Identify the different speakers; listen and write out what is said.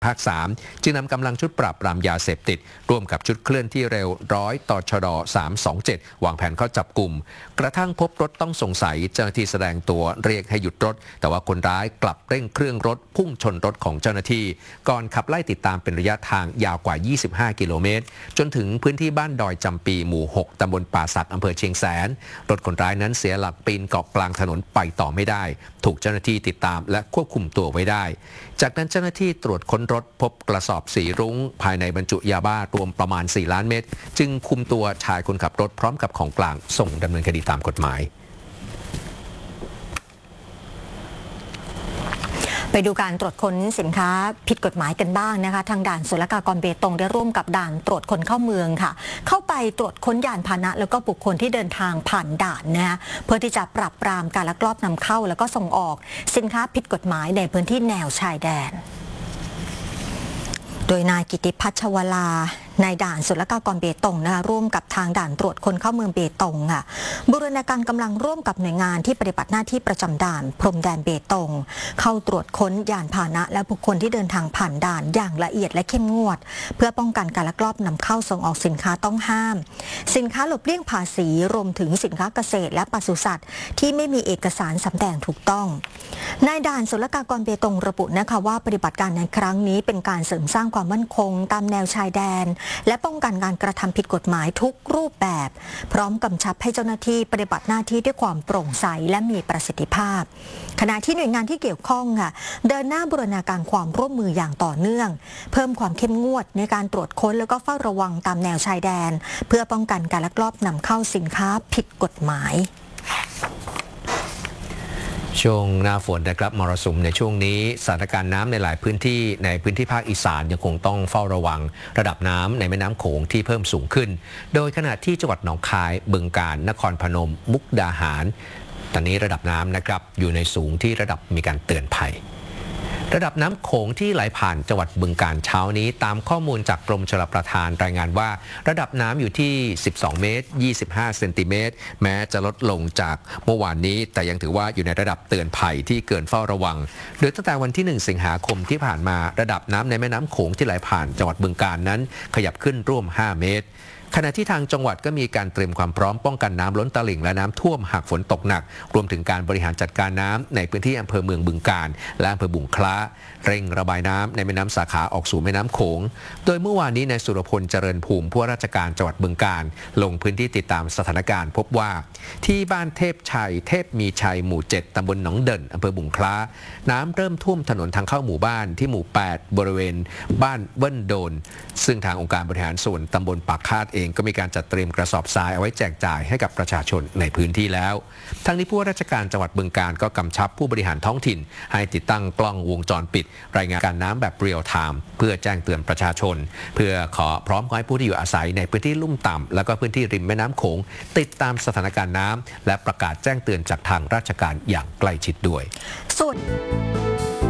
Speaker 1: ภาค 3 จึงนำกำลังชุดปราบปรามยาเสพติดร่วมกับชุดเคลื่อนที่เร็วตชด327วางแผนเข้าจับกลุ่มกระทั่งพบรถต้องสงสัยเจ้าหน้าที่แสดงตัวเรียกให้หยุดรถแต่ว่าคนร้ายกลับเร่งเครื่องรถพุ่งชนรถของเจ้าหน้าที่ก่อนขับไล่ติดตามเป็นระยะทางยาวกว่า25กิโลเมตรจนถึงพื้นที่บ้านดอยจำปีหมู่6ตำบลป่าสักอำเภอเชียงแสนรถคนร้ายนั้นเสียหลักปีนเกาะกลางถนนไปต่อไม่ได้ถูกเจ้าหน้าที่ติดตามและควบคุมตัวไว้ได้จากนั้นเจ้าหน้าที่ตรวจค้นรถพบกระสอบสีรุ้งภายในบรรจุยาบ้ารวมประมาณ4 ล้านเม็ดจึงคุมตัวชายคนขับรถพร้อมกับของกลางส่งดำเนินคดีตามกฎหมาย
Speaker 2: ไปดูการตรวจค้นสินค้าผิดกฎหมายกันบ้างนะคะทางด่านศุลกากรเบตงได้ร่วมกับด่านตรวจคนเข้าเมืองค่ะเข้าไปตรวจค้นยานพาหนะแล้วก็บุคคลที่เดินทางผ่านด่านนะคะเพื่อที่จะปราบปรามการลักลอบนำเข้าแล้วก็ส่งออกสินค้าผิดกฎหมายในพื้นที่แนวชายแดนโดยนายกิติพัชวลานายด่านศุลกากรเบตงนะคะร่วมกับทางด่านตรวจคนเข้าเมืองเบตงค่ะบูรณาการกำลังร่วมกับหน่วยงานที่ปฏิบัติหน้าที่ประจำด่านพรมแดนเบตงเข้าตรวจค้นยานพาหนะและบุคคลที่เดินทางผ่านด่านอย่างละเอียดและเข้มงวดเพื่อป้องกันการลักลอบนำเข้าส่งออกสินค้าต้องห้ามสินค้าหลบเลี่ยงภาษีรวมถึงสินค้าเกษตรและปศุสัตว์ที่ไม่มีเอกสารสำแดงถูกต้องนายด่านศุลกากรเบตงระบุนะคะว่าปฏิบัติการในครั้งนี้เป็นการเสริมสร้างความมั่นคงตามแนวชายแดนและป้องกันการกระทำผิดกฎหมายทุกรูปแบบพร้อมกำชับให้เจ้าหน้าที่ปฏิบัติหน้าที่ด้วยความโปร่งใสและมีประสิทธิภาพขณะที่หน่วยงานที่เกี่ยวข้องค่ะเดินหน้าบูรณาการความร่วมมืออย่างต่อเนื่องเพิ่มความเข้มงวดในการตรวจค้นแล้วก็เฝ้าระวังตามแนวชายแดนเพื่อป้องกันการลักลอบนำเข้าสินค้าผิดกฎหมาย
Speaker 1: ช่วงหน้าฝนนะครับมรสุมในช่วงนี้สถานการณ์น้ำในหลายพื้นที่ในพื้นที่ภาคอีสานยังคงต้องเฝ้าระวังระดับน้ำในแม่น้ำโขงที่เพิ่มสูงขึ้นโดยขณะที่จังหวัดหนองคายบึงกาฬนครพนมมุกดาหารตอนนี้ระดับน้ำนะครับอยู่ในสูงที่ระดับมีการเตือนภัยระดับน้ำโขงที่ไหลผ่านจังหวัดบึงกาฬเช้านี้ตามข้อมูลจากกรมชลประทานรายงานว่าระดับน้ำอยู่ที่12 เมตร 25 เซนติเมตรแม้จะลดลงจากเมื่อวานนี้แต่ยังถือว่าอยู่ในระดับเตือนภัยที่เกินเฝ้าระวังโดยตั้งแต่วันที่1 สิงหาคมที่ผ่านมาระดับน้ำในแม่น้ำโขงที่ไหลผ่านจังหวัดบึงกาฬนั้นขยับขึ้นร่วม5 เมตรขณะที่ทางจังหวัดก็มีการเตรียมความพร้อมป้องกันน้ำล้นตลิ่งและน้ำท่วมหากฝนตกหนักรวมถึงการบริหารจัดการน้ำในพื้นที่อำเภอเมืองบึงกาฬและอำเภอบุงคล้าเร่งระบายน้ำในแม่น้ำสาขาออกสู่แม่น้ำโขงโดยเมื่อวานนี้นายสุรพลเจริญภูมิผู้ว่าราชการจังหวัดบึงกาฬลงพื้นที่ติดตามสถานการณ์พบว่าที่บ้านเทพชัยเทพมีชัยหมู่7ตำบลหนองเด่นอำเภอบุงคล้าน้ำเริ่มท่วมถนนทางเข้าหมู่บ้านที่หมู่8บริเวณบ้านเบิ้ลโดนซึ่งทางองค์การบริหารส่วนตำบลปากคาดเองก็มีการจัดเตรียมกระสอบทรายเอาไว้แจกจ่ายให้กับประชาชนในพื้นที่แล้วทั้งนี้ผู้ว่าราชการจังหวัดบึงกาฬก็กำชับผู้บริหารท้องถิ่นให้ติดตั้งกล้องวงจรปิดรายงานการน้ำแบบเรียลไทม์เพื่อแจ้งเตือนประชาชนเพื่อขอพร้อมขอให้ผู้ที่อยู่อาศัยในพื้นที่ลุ่มต่ำและก็พื้นที่ริมแม่น้ำโขงติดตามสถานการณ์น้ำและประกาศแจ้งเตือนจากทางราชการอย่างใกล้ชิดด้วยส่วน